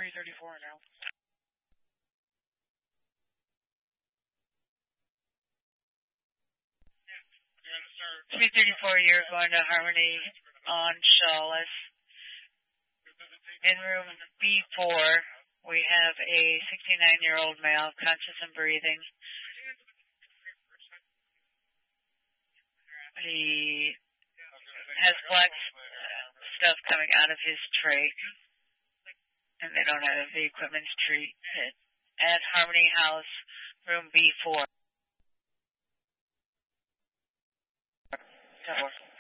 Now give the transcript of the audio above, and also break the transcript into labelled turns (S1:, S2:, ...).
S1: 334 now. 334, you're going to Harmony on Shawless. In room B4, we have a 69-year-old male, conscious and breathing. He has black stuff coming out of his trach, and they don't have the equipment to treat it. At Harmony House, room B4.